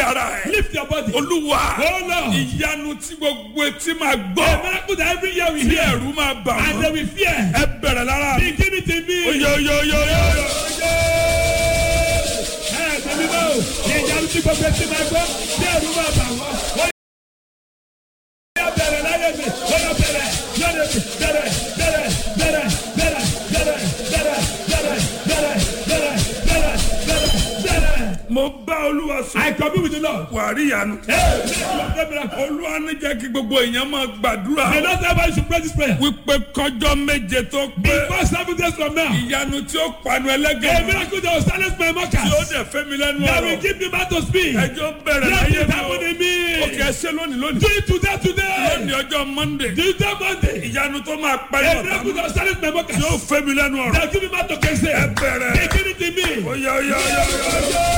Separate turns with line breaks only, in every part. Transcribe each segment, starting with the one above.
ara ẹ̀.
Lift your body.
Olúwa.
Oh Lord.
Ìyanu tí gbogbo etí máa
A
gbọ́.
miracle that every year we
Tí
hear.
ẹ̀rù máa bà
And they
wọ́n.
will fear.
Ẹ bẹ̀rẹ̀ lára mi.
Begin it in me.
Oyoyoyoyo.
Ẹ̀ẹ́dẹ̀mí náà. Ìyanu tí gbogbo etí máa gbọ́. Tí ẹ̀rù máa bà wọ́n. Ó yá bẹ̀rẹ̀ láyé mi. Ó yá bẹ̀rẹ̀. Lọ́dẹ̀ mi. Bẹ̀rẹ̀. Bẹ̀rẹ̀. Bẹ̀rẹ̀. Bẹ̀rẹ̀. Bẹ̀rẹ̀. Bẹ̀rẹ̀. Bẹ̀rẹ̀. Bẹ̀rẹ̀. Bẹ̀rẹ̀. Bẹ̀rẹ̀. Bẹ̀rẹ̀.
Mo bá Olúwa sọ.
I commune with the Lord.
Wà á rí ìyanu.
Hey,
Olúwa ní jẹ́ kí gbogbo èèyàn máa gbàdúrà.
the Lord everybody should pray this prayer.
Wípé kọjọ́ méje tó pé.
Before 7 days from now.
Ìyanu tí ó panu
A
ẹlẹ́gẹ̀ẹ́.
miracle that will silence my
Tí ó
mockers.
dẹ̀ fẹ́ mi lẹ́nu
That will
ọ̀rọ̀.
give me back to speak.
Ẹjọ́ bẹ̀rẹ̀
Let
láyé
it
mi
happen
o.
in me.
Òkè ẹsẹ̀ lónìí.
Do it today,
Lónìí
today.
ọjọ́ Monday.
Do it that Monday.
Ìyanu tó máa
A
pẹ́ lọ́ta.
miracle that will silence my mockers.
Tí ó fẹ́ mi lẹ́nu ọ̀rọ̀.
That will give me back to Kese.
Ẹ bẹ̀rẹ̀.
Begin it in me.
Oyoyoyoyo.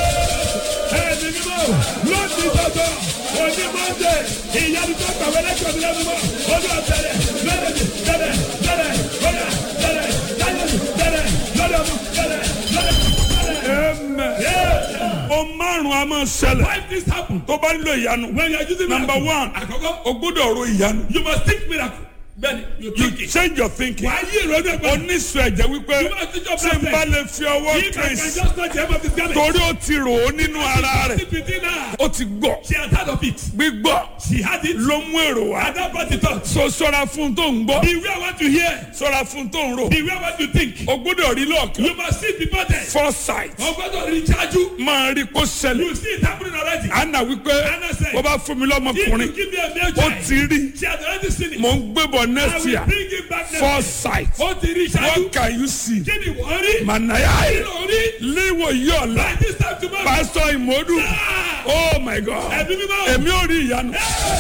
Ẹ̀ẹ́dì mímọ́. Lọ́ọ̀dì tọ́tọ̀. Òní Monday. Ìyanu tó kàwé lẹ́kọ̀ọ́ mi lẹ́nu mọ́. Olúwa bẹ̀rẹ̀. Bẹ̀rẹ̀. Bẹ̀rẹ̀. Bẹ̀rẹ̀. Bóyá. Bẹ̀rẹ̀. Bẹ̀rẹ̀. Bẹ̀rẹ̀. Lọ́dọ̀ mú. Bẹ̀rẹ̀. Lọ́dọ̀ mú. Bẹ̀rẹ̀.
Amen.
Yeah.
O márùn-ún a máa ṣẹlẹ̀.
Why this happen?
Tó bá nílò ìyanu.
When you are using
Number
miracle.
one.
Àkọ́kọ́.
O gbọ́dọ̀ ro ìyanu.
You must think miracle. Bẹ́ẹ̀ni, you
You
think it.
change your thinking.
Wàá yí ìrònú ẹgbẹ́.
Oníṣù ẹ̀jẹ̀ wípé
You must think of
tí n bá lè fi ọwọ́
If I can
kẹ́sì.
just touch the hem of his garment.
Torí ó ti rò ó nínú ara rẹ̀.
Sit within her.
Ó ti gbọ́.
She has heard of it.
Gbígbọ́
She had it.
ló mú èrò wá.
And that brought it out.
So ṣọ́ra fún tó ń gbọ́.
Beware what you hear.
Ṣọ́ra fún tó ń rò.
Beware what you think.
O gbọ́dọ̀ rí lọ́ọ̀kan.
You must see it before then.
Foresight.
O gbọ́dọ̀ recharge you.
Máa rí kó ṣẹlẹ̀.
You see it happening already.
Anna wípé
Anna said,
bó bá fún mi
If
lọ́mọkùnrin.
you give me a male
Ó
child,
ti rí.
she has already seen it.
Mò ń gbébọ̀
I
next
will
year.
bring it back next year.
Foresight.
Ó ti recharge you.
What can you see?
Kí ni wọ́n rí?
Mànàyà
Kí ló rí?
léwò yí ọ̀la.
By this time tomorrow.
Pásítọ̀ Ìmọ̀dù.
Ah!
Oh my God.
Ẹ̀mí mímọ́.
Èmi ò rí ìyanu.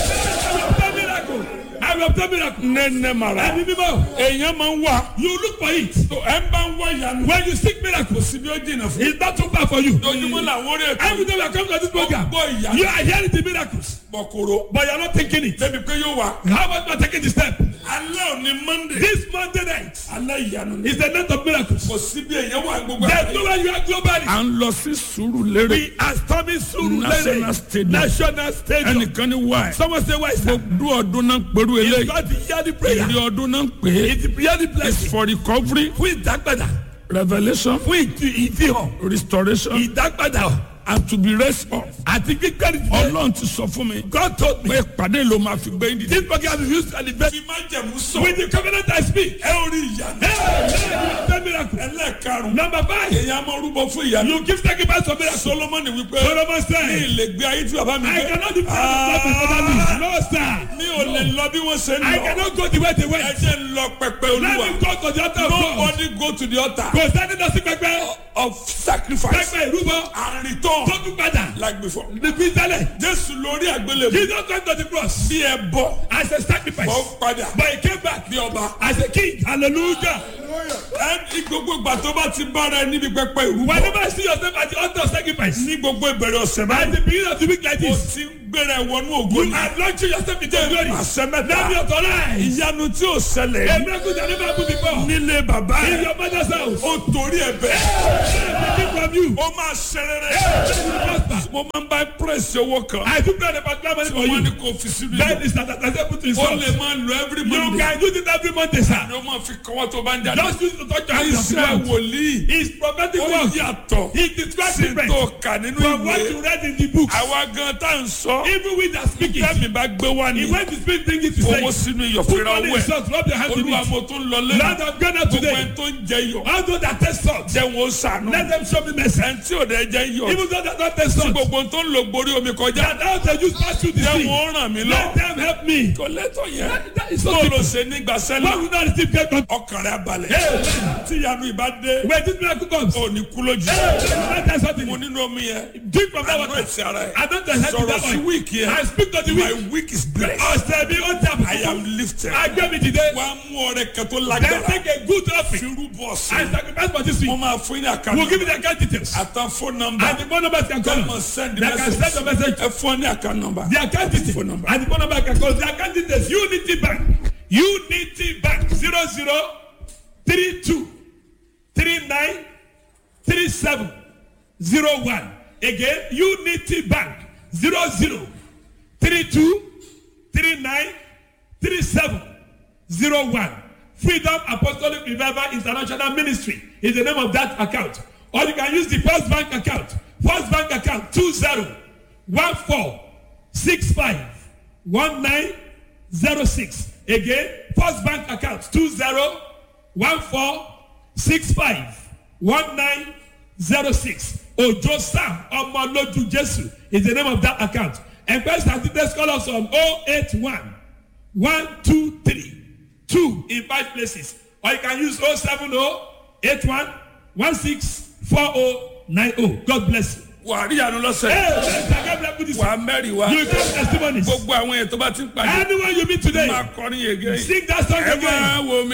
I will obtain miracle. I will obtain miracle.
Nẹ́nẹ́ màrà.
Ẹ̀mí mímọ́.
Èèyàn máa ń wà.
You look for it.
Tó ẹ ń bá ń wá ìyanu.
When you seek miracle,
Síbi ó jìnnà fún.
it's not too bad for you.
Ojúmọ́ làwọn orí ètò.
Every time you come to this program,
Gbọ́ ìyanu.
you are hearing the miracles,
Bọ̀kòrò.
but you are not thinking it.
Débi pé yóò wà.
How about not taking the step?
Alẹ́ òní Monday.
This Monday night
Alẹ́ ìyanu ni.
is the night of miracles.
Kò síbi èèyàn wà gbogbo
There's no way you are globally.
À ń lọ sí Sùúrùlérè.
We are storming Surulere
National Stadium.
National Stadium.
Ẹnìkan ní wáyé.
Someone say, why is that?
Gbogbo ọdún náà pẹ̀lú
It's
eléyìí.
not the yearly prayer.
Èrè ọdún náà pè é.
It's the yearly
It's
blessing.
for recovery,
Fún ìdágbàdà.
revelation,
Fún ìfihàn.
restoration,
Ìdágbàdà.
and to be raised up.
Àti gbígbẹ́ ní.
Ọlọ́run ti sọ fún mi.
God told me.
Pé ìpàdé ló máa fi gbé yín dìde.
This program is used at the best.
Fi máa jẹ̀mú sọ.
With the covenant I speak.
Ẹ ò rí ìyanu.
Hey, miracle.
Ẹlẹ́ẹ̀karùn-ún.
Number 5.
Èèyàn máa rúbọ fún ìyanu.
You give sacrifice for miracle.
Solomoni wípé.
Solomon
Mi
said,
lè gbé ayé tí bàbá mi
I
gbé.
cannot defend myself in front of me. No, sir.
Mi ò lè lọ bí wọ́n ṣe ń
I
lọ.
cannot go the way they
Ẹ
went.
jẹ́ ń lọ pẹpẹ
Let
Olúwa.
me go to the altar of God.
Nobody go to the altar
Kò sẹ́ni lọ sí pẹpẹ.
of sacrifice
Pẹpẹ ìrúbọ.
and return
Tó tún padà.
like before.
Níbi ìtẹ́lẹ̀.
Jésù lórí àgbélébùú.
Jesus went to the cross
Bí ẹ bọ́,
as a sacrifice.
bọ́ padà.
But he came back
Bí ọba.
as a king. Hallelujah.
Ẹ gbogbo ìgbà tó bá ti bára ẹ níbi pẹpẹ ìrúbọ.
Whenever I see yourself at the altar of sacrifice.
Ní gbogbo ìbẹ̀rẹ̀ ọ̀sẹ̀
At
báyìí.
the beginning of the week like
O
this.
ti ń gbéra ẹ wọnú ògo
You
ni.
are launching yourself into glory.
Àṣẹ
Let me
mẹ́ta.
authorize.
Ìyanu tí ò ṣẹlẹ̀
A
rí.
miracle that never happened before.
Nílé bàbá
In
ẹ̀.
your mother's house.
Ó torí ẹ̀ bẹ́ẹ̀.
Taking from you.
Ó máa ṣe rere. Mo máa ń bá pírẹ̀sì owó kan.
I took that particular money
Tí
for
wọ́n ní
you.
kò fi sínú
That
ìjọ.
is that I said put in
Ó
salt.
lè máa lo every
You
Monday.
can use it every Monday, sir.
Ni ó máa fi kọ́wọ́ tó bá ń jáde.
Just use it to touch your hands.
Iṣẹ́ wòlíì.
His prophetic
Ó
work.
yàtọ̀
He describes
sí
different
tó kà nínú
from what you
ìwé.
read in the books.
Àwa gan tá à ń sọ.
Even with that speaking,
Tẹ́mi bá gbé wá ní.
he went to speak things to say.
Owó sínú iyọ̀
Put
fúnra
money
owó
in
ẹ̀.
salt, rub your hands in
Olúwa
it.
mo tún lọ lẹ́nu.
Lord, I'm going out
Gbogbo
today.
ẹni tó ń jẹ iyọ̀.
All those that taste salt,
Jẹ́ wọn ó sànú.
let them show me mercy.
Ẹni tí ò dẹ̀ jẹ́ iyọ̀.
Even those that don't taste
Tí
salt,
gbogbo tó ń lo gborí omi kọjá.
that how they use pass through the
Jẹ́
sea.
wọn ó ràn mí
Let
lọ.
them help me.
Kò lẹ́tọ̀ yẹn.
That is so
Bó ló
simple.
ṣe nígbà
Why
sẹ́lẹ̀.
would not receive get control?
Ọkàn rẹ̀ abalẹ̀.
Hey,
Tí ìyanu ìbá dé.
when this miracle comes,
Ò ní kú lójijì.
let us something.
Mo nínú omi yẹn.
Drink from that
Àná
water.
ẹ̀sìn ara ẹ̀.
I don't help you
Sọ̀rọ̀
that
sí
way.
wíìkì yẹn.
I speak to the
My
weak.
week is blessed.
Ọ̀sẹ̀ mi ó jà
I am lifted.
Agbẹ́ mi dìde.
Wá mú ọrẹ kan tó
Then
lágbára.
take a good offering.
Fi rúbọ sí.
I sacrifice for this
Mo
week.
máa fún yín ní
We'll
àkànnà.
give you the account details.
Àtàn phone number.
And the phone numbers can call.
Come and send the
They can send the
message.
message.
Ẹ fún ọ ní àkànnà number.
The account details.
Phone number.
And the phone number can call. The account details. Unity Bank. Unity Bank. 0032 39 37 01. Again, Unity Bank 0032393701. Freedom Apostolic Revival International Ministry is the name of that account. Or you can use the First Bank account. First Bank account 2014651906. Again, First Bank account 2014651906. Ojo Sam Omoloju Jesu is the name of that account. And first certificates call us on 081 123 2 in 5 places. Or you can use 070 81 164090. God bless you.
Wà á rí àánú lọ́sẹ̀. Wà á mẹ́rin wá.
You get testimonies.
Gbogbo àwọn èèyàn tó bá ti ń pàdé.
Anyone you meet today.
Máa kọrin again.
Sing that song again.
Ẹ máa wo mi.